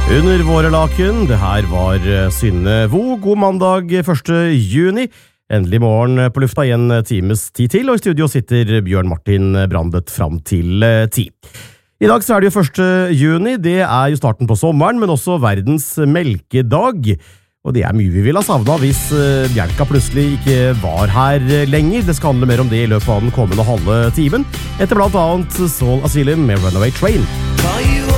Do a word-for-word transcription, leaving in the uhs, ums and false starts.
Under våre laken, det her var Synne Vo. God mandag første juni. Endelig morgen på lufta i en times tid til, og i studio sitter Bjørn Martin Brandet fram til ti. I dag så er det jo første juni, det er jo starten på sommeren, men også verdens melkedag. Og det er mye vi vil ha savnet hvis Bjelka plutselig ikke var her lenger. Det skal handle mer om det i løpet av den kommende halve timen, etter blant annet Soul Asylum med Runaway Train.